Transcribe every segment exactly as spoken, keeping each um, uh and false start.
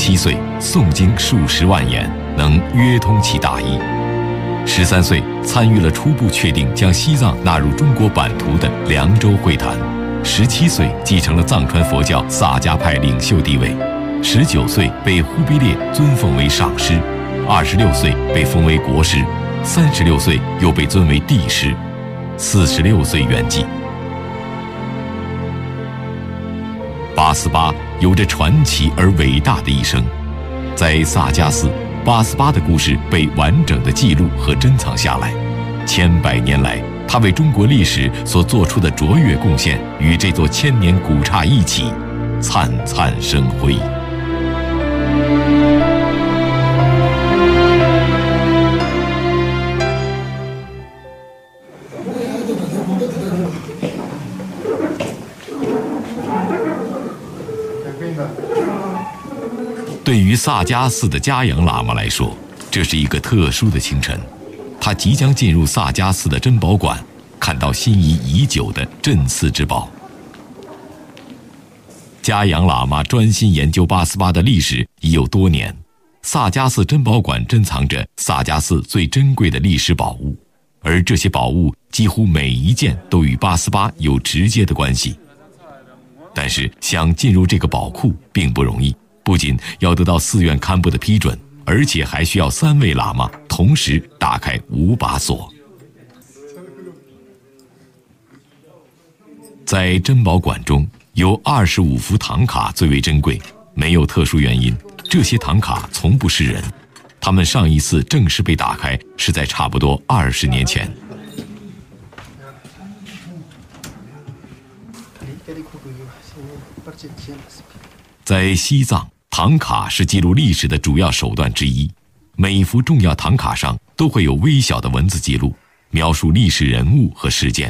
七岁诵经数十万言，能约通其大意。十三岁参与了初步确定将西藏纳入中国版图的凉州会谈。十七岁继承了藏传佛教萨迦派领袖地位。十九岁被忽必烈尊奉为上师。二十六岁被封为国师。三十六岁又被尊为帝师。四十六岁圆寂。八思巴有着传奇而伟大的一生，在萨迦寺，八思巴的故事被完整的记录和珍藏下来。千百年来，他为中国历史所做出的卓越贡献，与这座千年古刹一起灿灿生辉。对于萨迦寺的嘉阳喇嘛来说，这是一个特殊的清晨。他即将进入萨迦寺的珍宝馆，看到心仪已久的镇寺之宝。嘉阳喇嘛专心研究八思巴的历史已有多年。萨迦寺珍宝馆珍藏着萨迦寺最珍贵的历史宝物，而这些宝物几乎每一件都与八思巴有直接的关系。但是想进入这个宝库并不容易，不仅要得到寺院堪布的批准，而且还需要三位喇嘛同时打开五把锁。在珍宝馆中，有二十五幅唐卡最为珍贵，没有特殊原因，这些唐卡从不示人。他们上一次正式被打开是在差不多二十年前。在西藏，唐卡是记录历史的主要手段之一。每一幅重要唐卡上都会有微小的文字记录，描述历史人物和事件。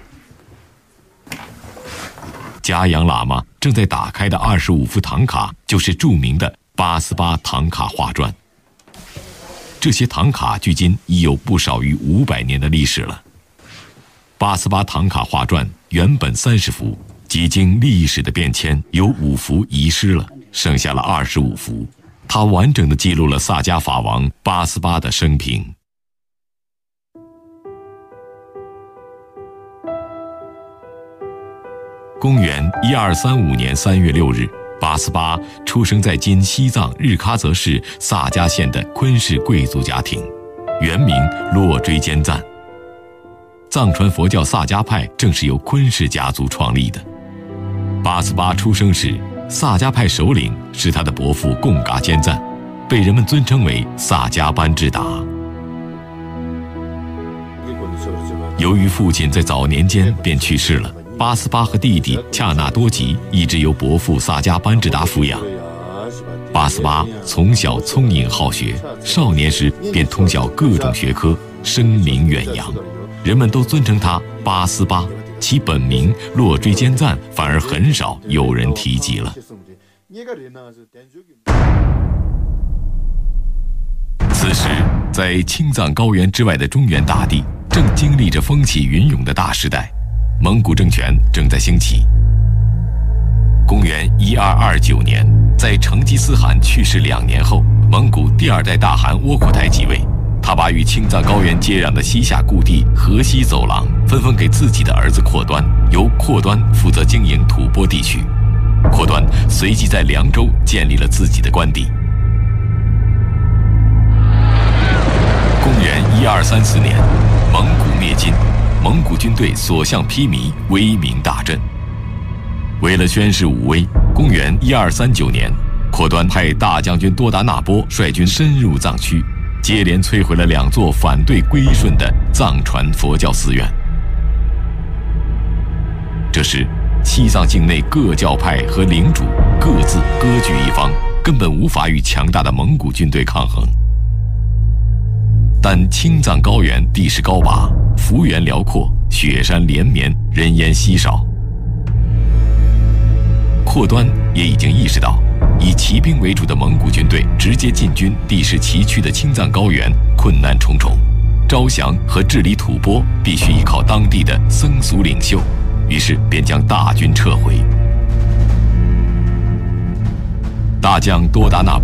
嘉阳喇嘛正在打开的二十五幅唐卡，就是著名的八思巴唐卡画传。这些唐卡距今已有不少于五百年的历史了。八思巴唐卡画传原本三十幅，几经历史的变迁，有五幅遗失了，剩下了二十五幅。它完整地记录了萨迦法王八思巴的生平。公元一二三五年三月六日，八思巴出生在今西藏日喀则市萨迦县的昆氏贵族家庭，原名洛追坚赞。藏传佛教萨迦派正是由昆氏家族创立的。八思巴出生时，萨迦派首领是他的伯父贡嘎坚赞，被人们尊称为萨迦班智达。由于父亲在早年间便去世了，八思巴和弟弟恰那多吉一直由伯父萨迦班智达抚养。八思巴从小聪颖好学，少年时便通晓各种学科，声名远扬，人们都尊称他八思巴。其本名洛追坚赞反而很少有人提及了。此时，在青藏高原之外的中原大地，正经历着风起云涌的大时代，蒙古政权正在兴起。公元一二二九年，在成吉思汗去世两年后，蒙古第二代大汗窝阔台即位。他把与青藏高原接壤的西夏故地河西走廊分封给自己的儿子阔端，由阔端负责经营吐蕃地区。阔端随即在凉州建立了自己的官邸。公元一二三四年，蒙古灭金，蒙古军队所向披靡，威名大振。为了宣示武威，公元一二三九年，阔端派大将军多达纳波率军深入藏区，接连摧毁了两座反对归顺的藏传佛教寺院。这时，西藏境内各教派和领主各自割据一方，根本无法与强大的蒙古军队抗衡。但青藏高原地势高拔，幅员辽阔，雪山连绵，人烟稀少。阔端也已经意识到，以骑兵为主的蒙古军队直接进军地势崎岖的青藏高原困难重重，招降和治理吐蕃必须依靠当地的僧俗领袖，于是便将大军撤回。大将多达纳